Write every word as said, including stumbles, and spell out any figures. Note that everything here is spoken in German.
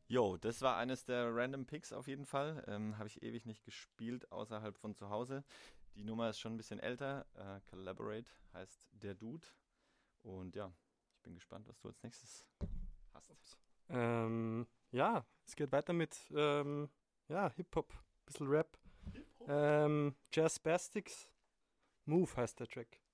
Jo, das war eines der Random Picks auf jeden Fall. Ähm, Habe ich ewig nicht gespielt außerhalb von zu Hause. Die Nummer ist schon ein bisschen älter. Äh, Collaborate heißt der Dude. Und ja, ich bin gespannt, was du als nächstes hast. Ups. Ähm, ja, es geht weiter mit ähm, ja, Hip-Hop, bisschen Rap. Ähm, Jazz Bastics, Move heißt der Track.